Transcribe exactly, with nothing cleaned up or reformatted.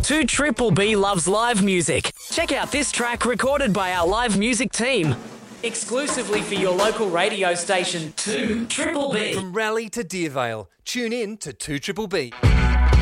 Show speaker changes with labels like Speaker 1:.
Speaker 1: two Triple B loves live music. Check out this track recorded by our live music team. Exclusively for your local radio station, two Triple B.
Speaker 2: From Raleigh to Deervale, tune in to two Triple B.